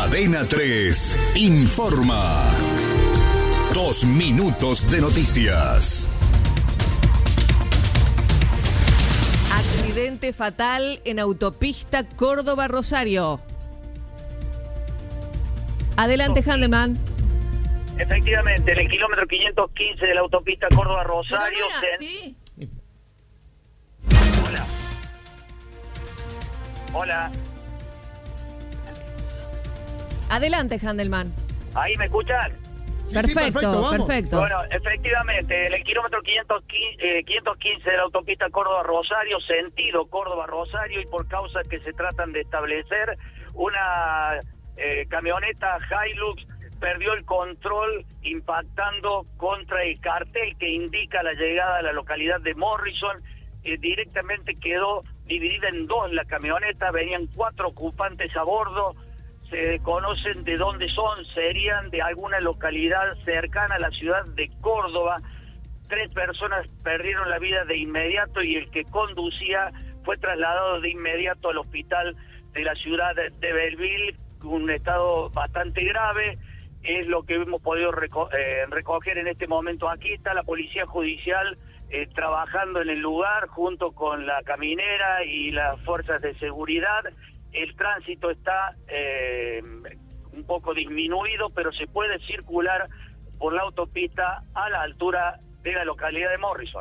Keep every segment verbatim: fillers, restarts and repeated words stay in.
Cadena tres informa. Dos minutos de noticias. Accidente fatal en autopista Córdoba-Rosario. Adelante, Handelman. Efectivamente, en el kilómetro quinientos quince de la autopista Córdoba-Rosario. Se... ¿Sí? Hola. Hola. Adelante, Handelman. ¿Ahí me escuchan? Sí, perfecto, sí, perfecto, perfecto. Bueno, efectivamente, en el kilómetro quinientos quince de la autopista Córdoba-Rosario, sentido Córdoba-Rosario, y por causas que se tratan de establecer, una eh, camioneta Hilux perdió el control impactando contra el cartel que indica la llegada a la localidad de Morrison. Eh, directamente quedó dividida en dos la camioneta, venían cuatro ocupantes a bordo. Se desconocen de dónde son, serían de alguna localidad cercana a la ciudad de Córdoba. Tres personas perdieron la vida de inmediato y el que conducía fue trasladado de inmediato al hospital de la ciudad de Belleville, un estado bastante grave. Es lo que hemos podido reco- eh, recoger en este momento. Aquí está la policía judicial eh, trabajando en el lugar junto con la caminera y las fuerzas de seguridad. El tránsito está eh, un poco disminuido, pero se puede circular por la autopista a la altura de la localidad de Morrison.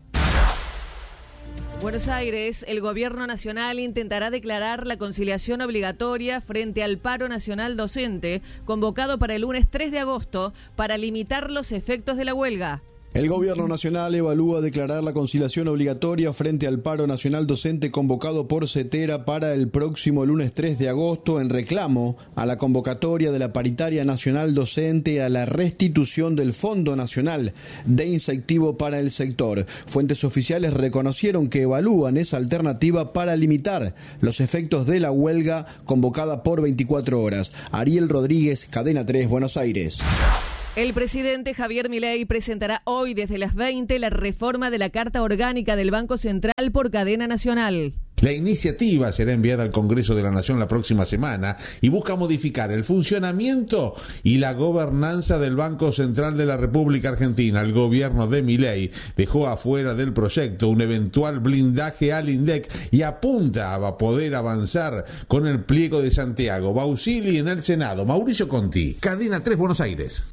Buenos Aires, el gobierno nacional intentará declarar la conciliación obligatoria frente al paro nacional docente, convocado para el lunes tres de agosto, para limitar los efectos de la huelga. El gobierno nacional evalúa declarar la conciliación obligatoria frente al paro nacional docente convocado por CETERA para el próximo lunes tres de agosto en reclamo a la convocatoria de la paritaria nacional docente a la restitución del Fondo Nacional de Incentivo para el sector. Fuentes oficiales reconocieron que evalúan esa alternativa para limitar los efectos de la huelga convocada por veinticuatro horas. Ariel Rodríguez, Cadena tres, Buenos Aires. El presidente Javier Milei presentará hoy desde las veinte la reforma de la Carta Orgánica del Banco Central por cadena nacional. La iniciativa será enviada al Congreso de la Nación la próxima semana y busca modificar el funcionamiento y la gobernanza del Banco Central de la República Argentina. El gobierno de Milei dejó afuera del proyecto un eventual blindaje al INDEC y apunta a poder avanzar con el pliego de Santiago. Bausili en el Senado. Mauricio Conti, Cadena tres, Buenos Aires.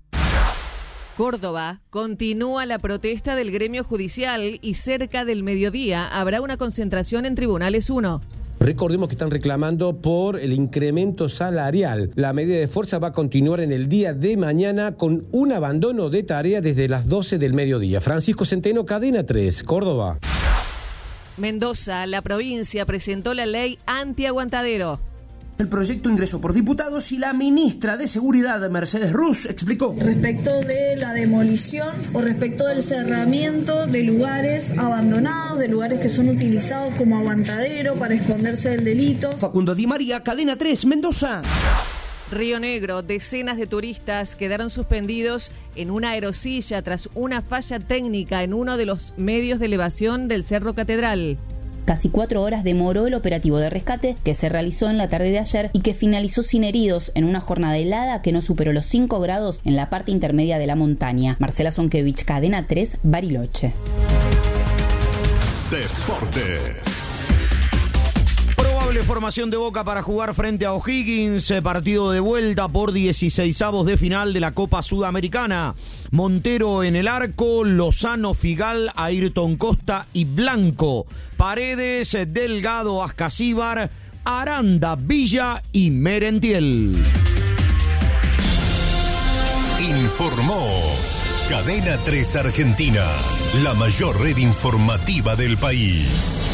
Córdoba, continúa la protesta del gremio judicial y cerca del mediodía habrá una concentración en Tribunales uno. Recordemos que están reclamando por el incremento salarial. La medida de fuerza va a continuar en el día de mañana con un abandono de tarea desde las doce del mediodía. Francisco Centeno, Cadena tres, Córdoba. Mendoza, la provincia presentó la ley antiaguantadero. El proyecto ingresó por diputados y la ministra de Seguridad, Mercedes Rusch, explicó. Respecto de la demolición o respecto del cerramiento de lugares abandonados, de lugares que son utilizados como aguantadero para esconderse del delito. Facundo Di María, Cadena tres, Mendoza. Río Negro, decenas de turistas quedaron suspendidos en una aerosilla tras una falla técnica en uno de los medios de elevación del Cerro Catedral. Casi cuatro horas demoró el operativo de rescate que se realizó en la tarde de ayer y que finalizó sin heridos en una jornada helada que no superó los cinco grados en la parte intermedia de la montaña. Marcela Zonkevich, Cadena tres, Bariloche. Deportes. Probable formación de Boca para jugar frente a O'Higgins, partido de vuelta por dieciseisavos de final de la Copa Sudamericana. Montero en el arco, Lozano, Figal, Ayrton Costa y Blanco. Paredes, Delgado, Ascasíbar, Aranda, Villa y Merentiel. Informó Cadena tres Argentina, la mayor red informativa del país.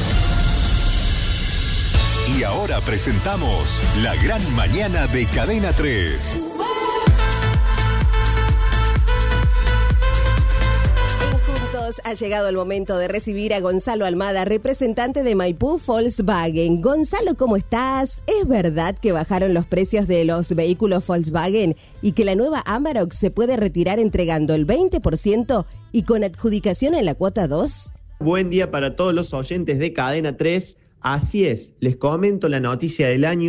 Y ahora presentamos La Gran Mañana de Cadena tres. Ha llegado el momento de recibir a Gonzalo Almada, representante de Maipú Volkswagen. Gonzalo, ¿cómo estás? ¿Es verdad que bajaron los precios de los vehículos Volkswagen y que la nueva Amarok se puede retirar entregando el veinte por ciento y con adjudicación en la cuota dos? Buen día para todos los oyentes de Cadena tres. Así es, les comento la noticia del año.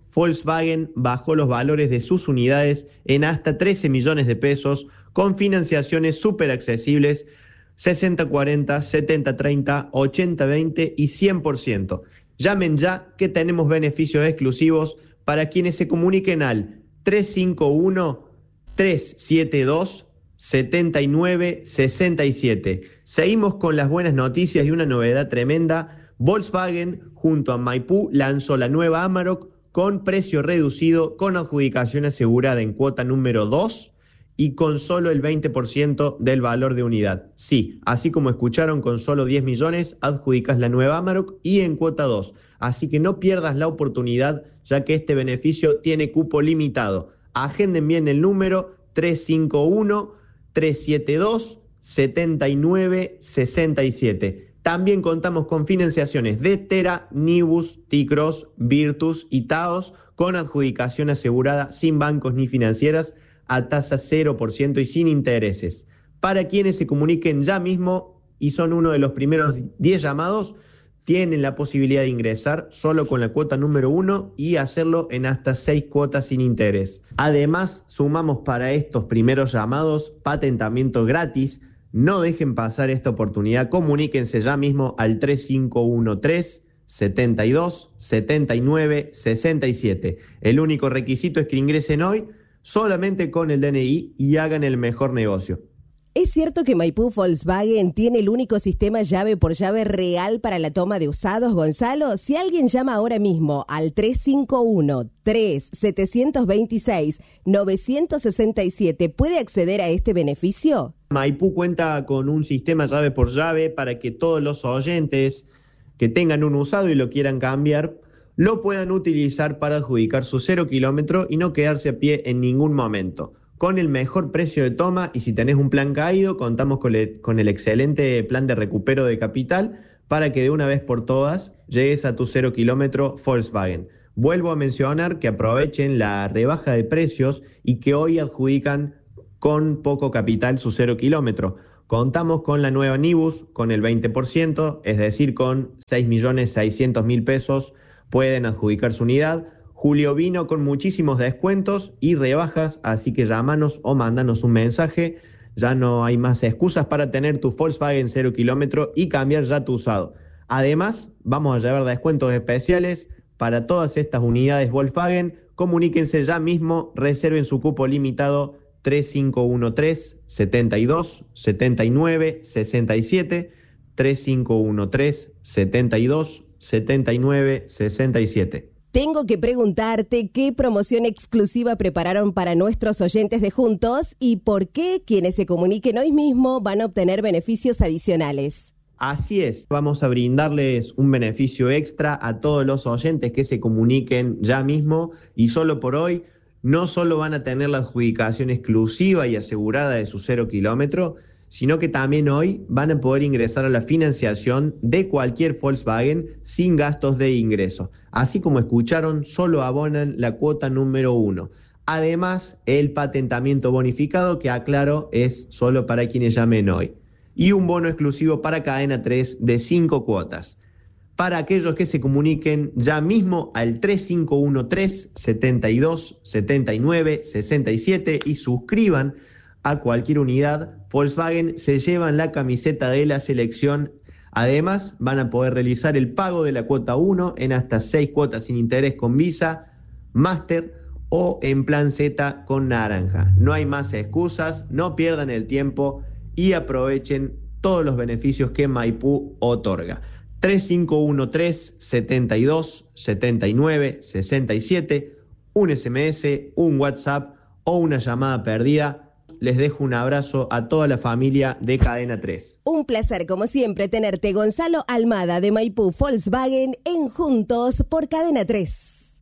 Volkswagen bajó los valores de sus unidades en hasta trece millones de pesos con financiaciones súper accesibles, sesenta cuarenta, setenta treinta, ochenta veinte y cien por ciento. Llamen ya que tenemos beneficios exclusivos para quienes se comuniquen al tres cinco uno, tres siete dos, siete nueve seis siete. Seguimos con las buenas noticias y una novedad tremenda. Volkswagen junto a Maipú lanzó la nueva Amarok con precio reducido, con adjudicación asegurada en cuota número dos y con solo el veinte por ciento del valor de unidad. Sí, así como escucharon, con solo diez millones adjudicas la nueva Amarok y en cuota dos. Así que no pierdas la oportunidad, ya que este beneficio tiene cupo limitado. Agenden bien el número tres cinco uno, tres siete dos, siete nueve seis siete. También contamos con financiaciones de Tera, Nibus, T-Cross, Virtus y Taos con adjudicación asegurada sin bancos ni financieras a tasa cero por ciento y sin intereses. Para quienes se comuniquen ya mismo y son uno de los primeros diez llamados, tienen la posibilidad de ingresar solo con la cuota número uno y hacerlo en hasta seis cuotas sin interés. Además, sumamos para estos primeros llamados patentamiento gratis. No dejen pasar esta oportunidad, comuníquense ya mismo al tres cinco uno tres, siete dos, siete nueve seis siete. El único requisito es que ingresen hoy solamente con el D N I y hagan el mejor negocio. ¿Es cierto que Maipú Volkswagen tiene el único sistema llave por llave real para la toma de usados, Gonzalo? Si alguien llama ahora mismo al tres cinco uno, tres siete dos seis, nueve seis siete, ¿puede acceder a este beneficio? Maipú cuenta con un sistema llave por llave para que todos los oyentes que tengan un usado y lo quieran cambiar, lo puedan utilizar para adjudicar su cero kilómetro y no quedarse a pie en ningún momento. Con el mejor precio de toma, y si tenés un plan caído, contamos con el, con el excelente plan de recupero de capital para que de una vez por todas llegues a tu cero kilómetro Volkswagen. Vuelvo a mencionar que aprovechen la rebaja de precios y que hoy adjudican con poco capital su cero kilómetro. Contamos con la nueva Nibus con el veinte por ciento, es decir, con seis millones seiscientos mil pesos pueden adjudicar su unidad. Julio vino con muchísimos descuentos y rebajas, así que llámanos o mándanos un mensaje. Ya no hay más excusas para tener tu Volkswagen cero kilómetro y cambiar ya tu usado. Además, vamos a llevar descuentos especiales para todas estas unidades Volkswagen. Comuníquense ya mismo, reserven su cupo limitado tres cinco uno tres, siete dos, siete nueve seis siete, tres cinco uno tres, siete dos, siete nueve seis siete. Tengo que preguntarte qué promoción exclusiva prepararon para nuestros oyentes de Juntos y por qué quienes se comuniquen hoy mismo van a obtener beneficios adicionales. Así es, vamos a brindarles un beneficio extra a todos los oyentes que se comuniquen ya mismo y solo por hoy. No solo van a tener la adjudicación exclusiva y asegurada de su cero kilómetro, sino que también hoy van a poder ingresar a la financiación de cualquier Volkswagen sin gastos de ingreso. Así como escucharon, solo abonan la cuota número uno. Además, el patentamiento bonificado, que aclaro, es solo para quienes llamen hoy. Y un bono exclusivo para Cadena tres de cinco cuotas. Para aquellos que se comuniquen ya mismo al tres cinco uno tres, siete dos, siete nueve seis siete y suscriban a cualquier unidad Volkswagen, se llevan la camiseta de la selección. Además, van a poder realizar el pago de la cuota uno en hasta seis cuotas sin interés con Visa, Master o en plan Z con naranja. No hay más excusas, no pierdan el tiempo y aprovechen todos los beneficios que Maipú otorga. tres cinco uno tres, siete dos, siete nueve seis siete, un S M S, un WhatsApp o una llamada perdida. Les dejo un abrazo a toda la familia de Cadena tres. Un placer, como siempre, tenerte, Gonzalo Almada, de Maipú Volkswagen, en Juntos por Cadena tres.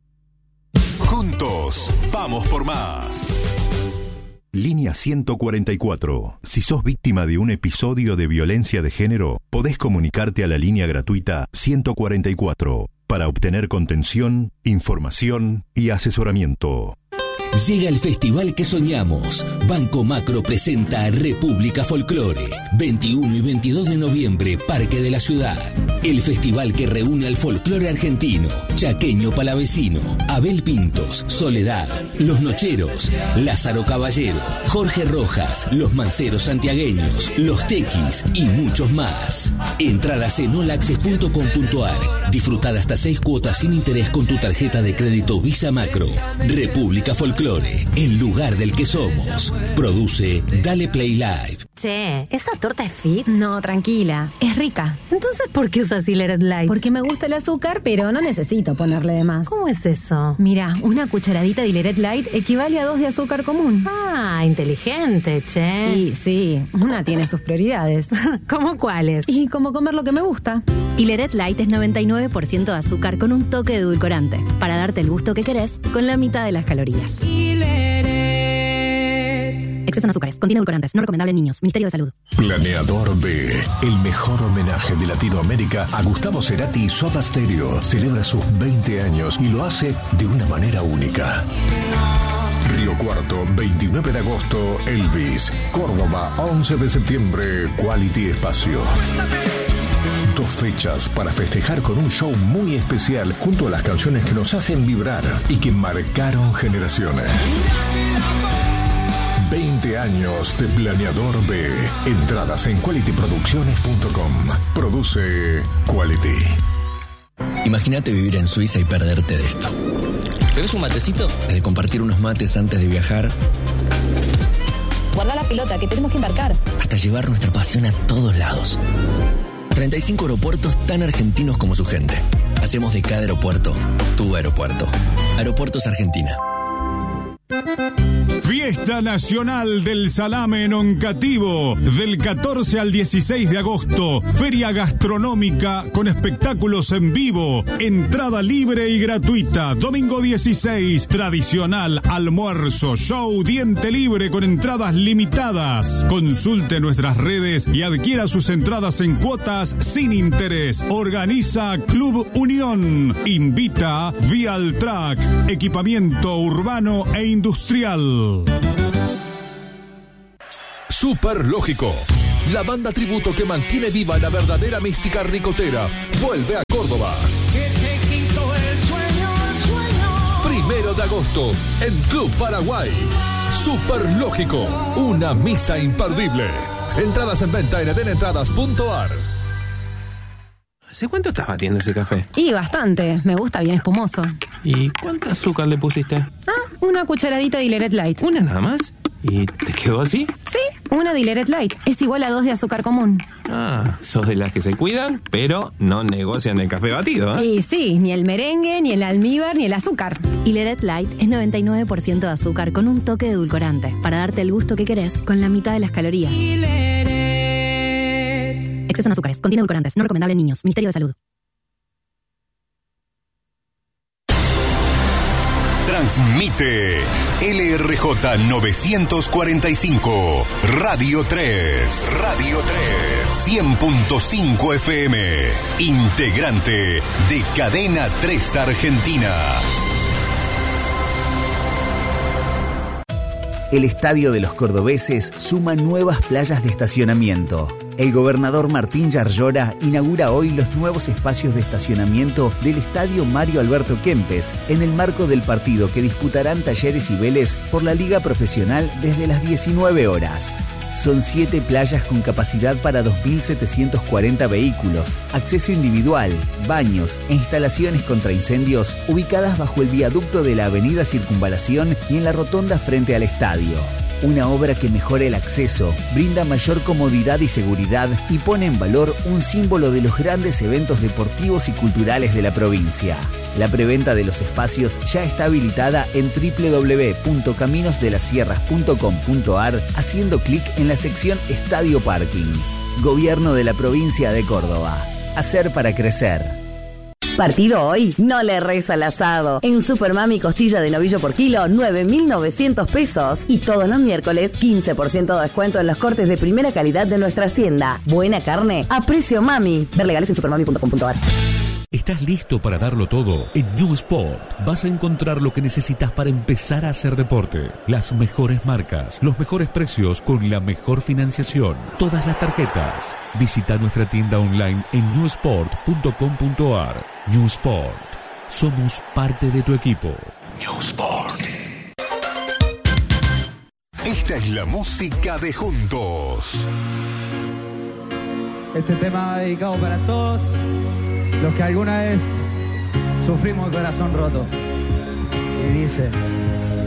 Juntos, vamos por más. Línea ciento cuarenta y cuatro. Si sos víctima de un episodio de violencia de género, podés comunicarte a la línea gratuita ciento cuarenta y cuatro para obtener contención, información y asesoramiento. Llega el festival que soñamos. Banco Macro presenta República Folclore. veintiuno y veintidós de noviembre, Parque de la Ciudad. El festival que reúne al folclore argentino, chaqueño palavecino, Abel Pintos, Soledad, Los Nocheros, Lázaro Caballero, Jorge Rojas, Los Manceros santiagueños, Los Tequis y muchos más. Entradas en olaccess punto com punto ar. Disfrutada hasta seis cuotas sin interés con tu tarjeta de crédito Visa Macro. República Folclore, el lugar del que somos. Produce Dale Play Live. Che, ¿esa torta es fit? No, tranquila, es rica. Entonces, ¿por qué usas Hilleret Light? Porque me gusta el azúcar, pero no necesito ponerle de más. ¿Cómo es eso? Mira, una cucharadita de Hilleret Light equivale a dos de azúcar común. Ah, inteligente, che. Sí, sí, una tiene sus prioridades. ¿Cómo cuáles? Y como comer lo que me gusta. Hilleret Light es noventa y nueve por ciento de azúcar con un toque de edulcorante, para darte el gusto que querés con la mitad de las calorías. Exceso en azúcares, contiene edulcorantes, no recomendable en niños. Ministerio de Salud. Planeador B, el mejor homenaje de Latinoamérica a Gustavo Cerati y Soda Stereo. Celebra sus veinte años y lo hace de una manera única. Río Cuarto, veintinueve de agosto, Elvis. Córdoba, once de septiembre, Quality Espacio. Dos fechas para festejar con un show muy especial junto a las canciones que nos hacen vibrar y que marcaron generaciones. veinte años de Planeador B. Entradas en quality producciones punto com. Produce Quality. Imagínate vivir en Suiza y perderte de esto. ¿Tenés un matecito? De compartir unos mates antes de viajar. Guarda la pelota, que tenemos que embarcar. Hasta llevar nuestra pasión a todos lados. treinta y cinco aeropuertos tan argentinos como su gente. Hacemos de cada aeropuerto tu aeropuerto. Aeropuertos Argentina. Fiesta Nacional del Salame en Oncativo, del catorce al dieciséis de agosto. Feria gastronómica con espectáculos en vivo. Entrada libre y gratuita. Domingo dieciséis, tradicional almuerzo, show, diente libre con entradas limitadas. Consulte nuestras redes y adquiera sus entradas en cuotas sin interés. Organiza Club Unión. Invita Vialtrack, equipamiento urbano e industrial. Super Lógico, la banda tributo que mantiene viva la verdadera mística ricotera, vuelve a Córdoba. Primero de agosto, en Club Paraguay. Super Lógico, una misa imperdible. Entradas en venta en edenentradas punto ar. ¿Hace cuánto estás batiendo ese café? Y bastante, me gusta bien espumoso. ¿Y cuánto azúcar le pusiste? Ah, una cucharadita de Hilleret Light. ¿Una nada más? ¿Y te quedó así? Sí, una de Hilleret Light. Es igual a dos de azúcar común. Ah, sos de las que se cuidan, pero no negocian el café batido, ¿eh? Y sí, ni el merengue, ni el almíbar, ni el azúcar. Hilleret Light es noventa y nueve por ciento de azúcar con un toque de edulcorante, para darte el gusto que querés con la mitad de las calorías. Exceso en azúcares, contiene edulcorantes, no recomendable en niños. Ministerio de Salud. Transmite L R J novecientos cuarenta y cinco, Radio tres. Radio tres. cien punto cinco F M. Integrante de Cadena tres Argentina. El Estadio de los Cordobeses suma nuevas playas de estacionamiento. El gobernador Martín Yarlora inaugura hoy los nuevos espacios de estacionamiento del Estadio Mario Alberto Kempes en el marco del partido que disputarán Talleres y Vélez por la Liga Profesional desde las diecinueve horas. Son siete playas con capacidad para dos mil setecientos cuarenta vehículos, acceso individual, baños e instalaciones contra incendios ubicadas bajo el viaducto de la Avenida Circunvalación y en la rotonda frente al estadio. Una obra que mejora el acceso, brinda mayor comodidad y seguridad y pone en valor un símbolo de los grandes eventos deportivos y culturales de la provincia. La preventa de los espacios ya está habilitada en doble u doble u doble u punto caminos de las sierras punto com punto ar haciendo clic en la sección Estadio Parking. Gobierno de la provincia de Córdoba. Hacer para crecer. Partido hoy, no le erres al asado. En Supermami costilla de novillo por kilo, nueve mil novecientos pesos. Y todos los miércoles, quince por ciento de descuento en los cortes de primera calidad de nuestra hacienda. Buena carne a precio mami. Ver legales en supermami punto com punto ar. ¿Estás listo para darlo todo? En New Sport vas a encontrar lo que necesitas para empezar a hacer deporte. Las mejores marcas, los mejores precios con la mejor financiación. Todas las tarjetas. Visita nuestra tienda online en new sport punto com punto a r. New Sport. Somos parte de tu equipo. New Sport. Esta es la música de Juntos. Este tema va dedicado para todos los que alguna vez sufrimos el corazón roto. Y dice...